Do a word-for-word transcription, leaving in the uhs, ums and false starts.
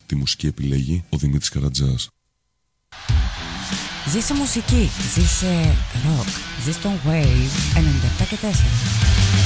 Τη μουσική επιλέγει ο Δημήτρης Καρατζάς. Ζήσε μουσική, ζήσε ροκ, ζήσε τον Wave ενενήντα επτά και τέσσερα.